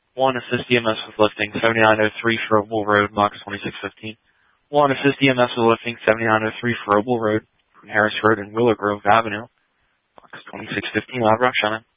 1. Assist EMS with lifting 7903 Froebel Road, box 2615. 1. Assist EMS with lifting 7903 Froebel Road from Harris Road and Willow Grove Avenue, box 2615, Loud Rock Shannon.